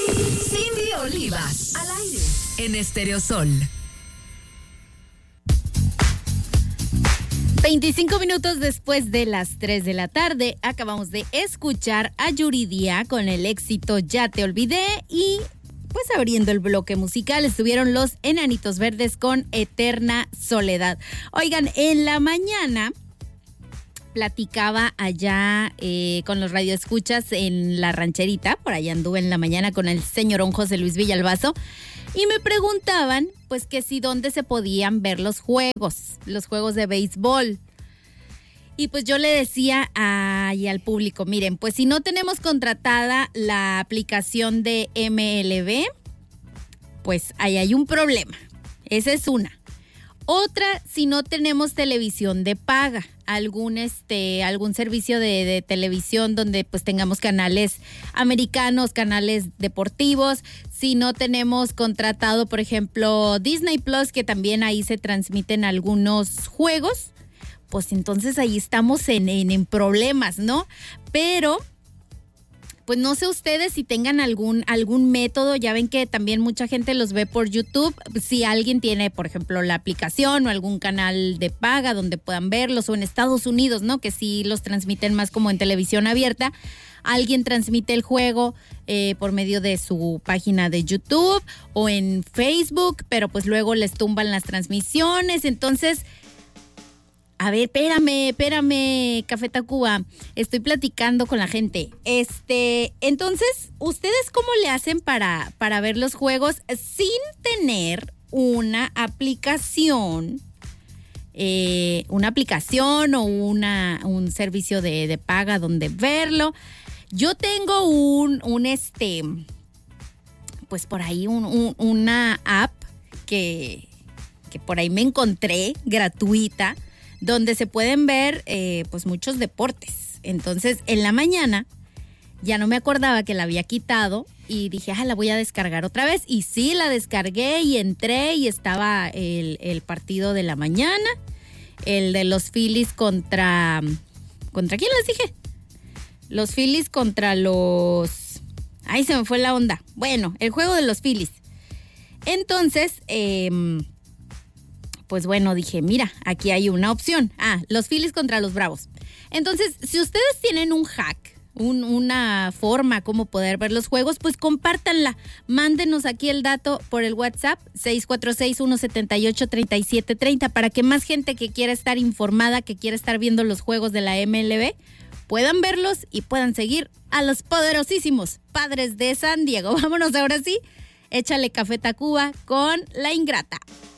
Cindy Olivas, al aire, en Estéreo Sol. 25 minutos después de las 3 de la tarde, acabamos de escuchar a Yuridia con el éxito Ya te olvidé y pues abriendo el bloque musical estuvieron los Enanitos Verdes con Eterna Soledad. Oigan, en la mañana platicaba allá con los radioescuchas en La Rancherita, por allá anduve en la mañana con el señorón José Luis Villalbazo. Y me preguntaban, pues, que si dónde se podían ver los juegos de béisbol. Y pues yo le decía al público, miren, pues si no tenemos contratada la aplicación de MLB, pues ahí hay un problema. Esa es una. Otra, si no tenemos televisión de paga, algún servicio de televisión donde pues tengamos canales americanos, canales deportivos. Si no tenemos contratado, por ejemplo, Disney Plus, que también ahí se transmiten algunos juegos, pues entonces ahí estamos en problemas, ¿no? Pero pues no sé ustedes si tengan algún método. Ya ven que también mucha gente los ve por YouTube. Si alguien tiene, por ejemplo, la aplicación o algún canal de paga donde puedan verlos, o en Estados Unidos, ¿no? Que sí los transmiten más como en televisión abierta. Alguien transmite el juego por medio de su página de YouTube o en Facebook, pero pues luego les tumban las transmisiones. Entonces, a ver, espérame, Café Tacuba. Estoy platicando con la gente. Entonces, ¿ustedes cómo le hacen para ver los juegos sin tener una aplicación? Una aplicación o un servicio de paga donde verlo. Yo tengo pues por ahí una app que por ahí me encontré gratuita, donde se pueden ver pues muchos deportes. Entonces, en la mañana ya no me acordaba que la había quitado y dije, la voy a descargar otra vez. Y sí, la descargué y entré y estaba el partido de la mañana, el de los Phillies ¿contra quién les dije? Los Phillies contra los... Ay, se me fue la onda. Bueno, el juego de los Phillies. Entonces, pues bueno, dije, mira, aquí hay una opción. Los Phillies contra los Bravos. Entonces, si ustedes tienen un hack, una forma como poder ver los juegos, pues compártanla. Mándenos aquí el dato por el WhatsApp 646-178-3730 para que más gente que quiera estar informada, que quiera estar viendo los juegos de la MLB, puedan verlos y puedan seguir a los poderosísimos Padres de San Diego. Vámonos ahora sí, échale Café Tacuba con La Ingrata.